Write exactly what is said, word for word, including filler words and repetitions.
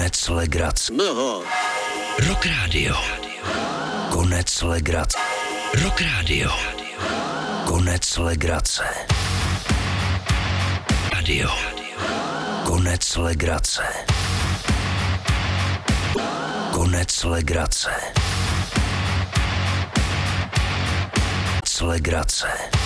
Konec legrace. No. Rock Radio. Konec legrace. Rock Radio. Konec legrace. Radio. Konec legrace. Konec legrace. Konec legrace.